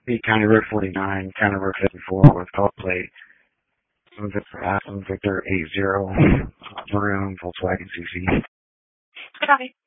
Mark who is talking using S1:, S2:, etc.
S1: B County Road 49, County Road 54 with call plate Victor 80, maroon Volkswagen CC.
S2: Copy.